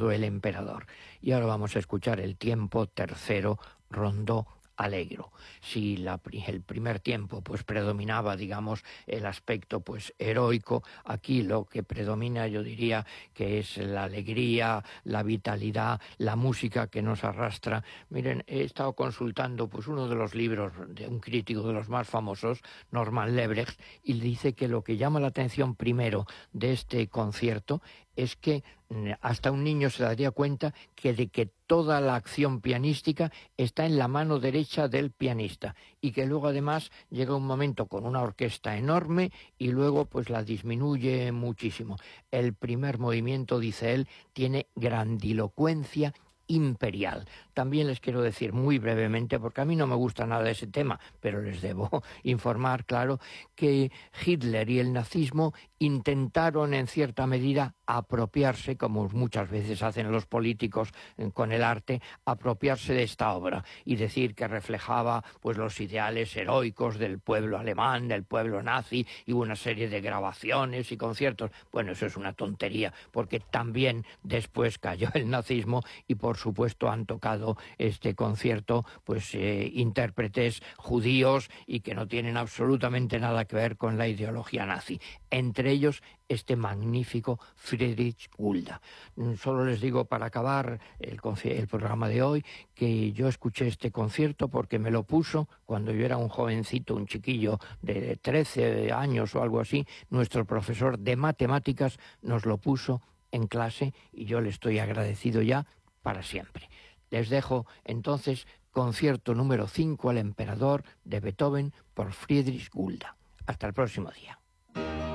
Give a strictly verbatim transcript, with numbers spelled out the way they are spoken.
llamado El Emperador. Y ahora vamos a escuchar el tiempo tercero, rondó Allegro. Si la, el primer tiempo pues predominaba, digamos, el aspecto pues heroico, aquí lo que predomina, yo diría, que es la alegría, la vitalidad, la música que nos arrastra. Miren, he estado consultando pues uno de los libros de un crítico de los más famosos, Norman Lebrecht, y dice que lo que llama la atención primero de este concierto es que hasta un niño se daría cuenta que de que toda la acción pianística está en la mano derecha del pianista y que luego además llega un momento con una orquesta enorme y luego pues la disminuye muchísimo. El primer movimiento, dice él, tiene grandilocuencia imperial. También les quiero decir muy brevemente, porque a mí no me gusta nada ese tema, pero les debo informar, claro, que Hitler y el nazismo intentaron en cierta medida apropiarse, como muchas veces hacen los políticos con el arte, apropiarse de esta obra y decir que reflejaba pues los ideales heroicos del pueblo alemán, del pueblo nazi, y una serie de grabaciones y conciertos. Bueno, eso es una tontería, porque también después cayó el nazismo y por supuesto han tocado este concierto pues eh, intérpretes judíos y que no tienen absolutamente nada que ver con la ideología nazi. Entre ellos este magnífico Friedrich Gulda. Solo les digo para acabar el, el programa de hoy que yo escuché este concierto porque me lo puso cuando yo era un jovencito, un chiquillo de trece años o algo así. Nuestro profesor de matemáticas nos lo puso en clase y yo le estoy agradecido ya para siempre. Les dejo entonces concierto número cinco al Emperador de Beethoven por Friedrich Gulda. Hasta el próximo día.